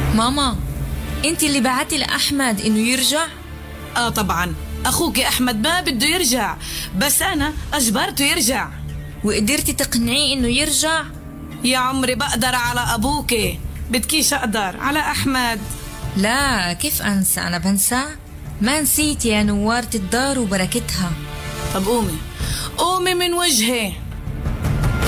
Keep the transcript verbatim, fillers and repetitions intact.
ماما، انت اللي بعتي لأحمد انه يرجع؟ اه طبعا، اخوك احمد ما بده يرجع، بس انا اجبرته يرجع. وقدرتي تقنعيه انه يرجع؟ يا عمري بقدر على ابوك، بدكيش اقدر على احمد؟ لا، كيف انسى؟ انا بنسى؟ ما نسيت يا نوارة الدار وبركتها. طب قومي قومي من وجهي.